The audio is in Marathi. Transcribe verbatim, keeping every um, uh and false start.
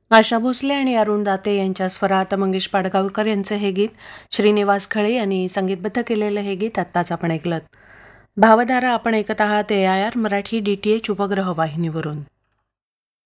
आशा भोसले आणि अरुण दाते यांच्या स्वरात मंगेश पाडगावकर यांचं हे गीत श्रीनिवास खळे यांनी संगीतबद्ध केलेलं हे गीत आत्ताच आपण ऐकलं. भावधारा आपण ऐकत आहात ए I R Marathi D T H उपग्रह वाहिनीवरून.